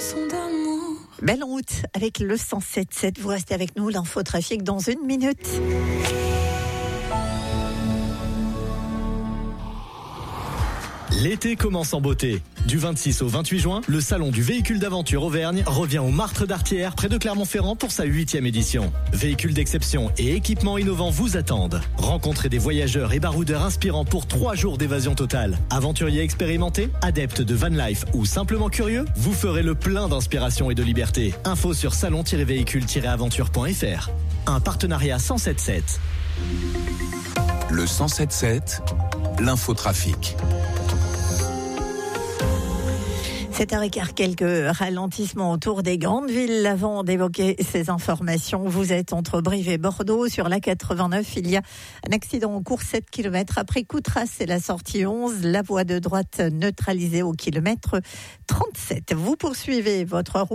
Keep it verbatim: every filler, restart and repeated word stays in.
chanson d'amour. Belle route avec le cent sept sept. Vous restez avec nous, l'infotrafic dans une minute. L'été commence en beauté. Du vingt-six au vingt-huit juin, le salon du véhicule d'aventure Auvergne revient au Martre d'Artière, près de Clermont-Ferrand, pour sa huitième édition. Véhicules d'exception et équipements innovants vous attendent. Rencontrez des voyageurs et baroudeurs inspirants pour trois jours d'évasion totale. Aventuriers expérimentés, adeptes de van life ou simplement curieux, vous ferez le plein d'inspiration et de liberté. Info sur salon tiret véhicule tiret aventure point f r. Un partenariat cent sept sept. Le cent sept sept, l'infotrafic. sept heures quinze, quelques ralentissements autour des grandes villes. Avant d'évoquer ces informations, vous êtes entre Brive et Bordeaux. Sur l'A quatre-vingt-neuf, il y a un accident en cours sept kilomètres après Coutras, c'est la sortie onze. La voie de droite neutralisée au kilomètre trente-sept. Vous poursuivez votre route.